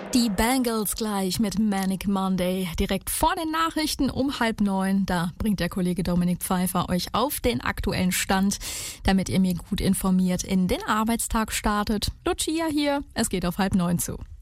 Die Bangles gleich mit Manic Monday. Direkt vor den Nachrichten um 8:30. Da bringt der Kollege Dominik Pfeiffer euch auf den aktuellen Stand, damit ihr mir gut informiert in den Arbeitstag startet. Lucia hier, es geht auf 8:30 zu.